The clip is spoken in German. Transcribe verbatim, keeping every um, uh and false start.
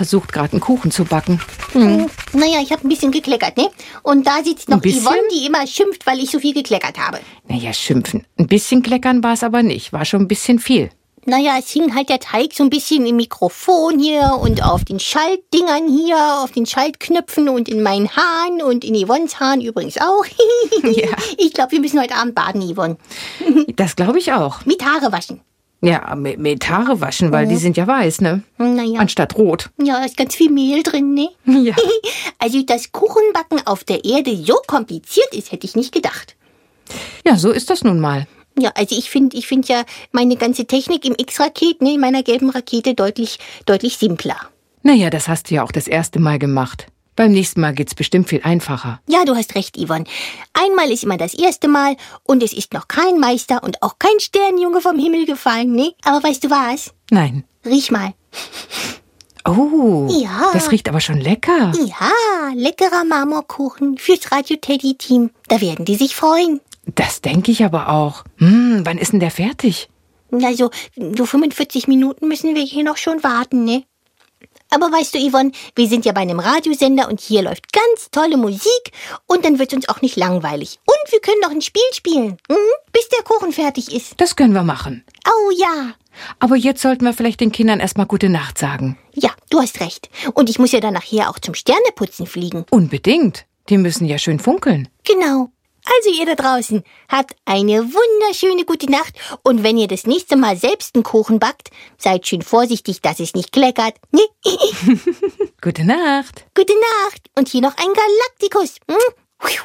versucht gerade einen Kuchen zu backen. Hm. Naja, ich habe ein bisschen gekleckert, ne? Und da sitzt noch Yvonne, die immer schimpft, weil ich so viel gekleckert habe. Naja, schimpfen. Ein bisschen kleckern war es aber nicht. War schon ein bisschen viel. Naja, es hing halt der Teig so ein bisschen im Mikrofon hier und auf den Schaltdingern hier, auf den Schaltknöpfen und in meinen Haaren und in Yvonnes Haaren übrigens auch. Ja. Ich glaube, wir müssen heute Abend baden, Yvonne. Das glaube ich auch. Mit Haare waschen. Ja, mit, mit Haare waschen, weil Mhm. die sind ja weiß, ne? Naja. Anstatt rot. Ja, da ist ganz viel Mehl drin, ne? Ja. Also, dass Kuchenbacken auf der Erde so kompliziert ist, hätte ich nicht gedacht. Ja, so ist das nun mal. Ja, also ich finde ich finde ja meine ganze Technik im X-Raket, ne, in meiner gelben Rakete, deutlich, deutlich simpler. Naja, das hast du ja auch das erste Mal gemacht. Beim nächsten Mal geht's bestimmt viel einfacher. Ja, du hast recht, Yvonne. Einmal ist immer das erste Mal und es ist noch kein Meister und auch kein Sternjunge vom Himmel gefallen, ne? Aber weißt du was? Nein. Riech mal. Oh, Ja. das riecht aber schon lecker. Ja, leckerer Marmorkuchen fürs Radio-Teddy-Team. Da werden die sich freuen. Das denke ich aber auch. Hm, wann ist denn der fertig? Also, so fünfundvierzig Minuten müssen wir hier noch schon warten, ne? Aber weißt du, Yvonne, wir sind ja bei einem Radiosender und hier läuft ganz tolle Musik und dann wird uns auch nicht langweilig. Und wir können noch ein Spiel spielen, mhm, bis der Kuchen fertig ist. Das können wir machen. Oh ja. Aber jetzt sollten wir vielleicht den Kindern erstmal gute Nacht sagen. Ja, du hast recht. Und ich muss ja dann nachher auch zum Sterneputzen fliegen. Unbedingt. Die müssen ja schön funkeln. Genau. Also ihr da draußen, habt eine wunderschöne gute Nacht und wenn ihr das nächste Mal selbst einen Kuchen backt, seid schön vorsichtig, dass es nicht kleckert. Ne? Gute Nacht. Gute Nacht und hier noch ein Galaktikus. Hm?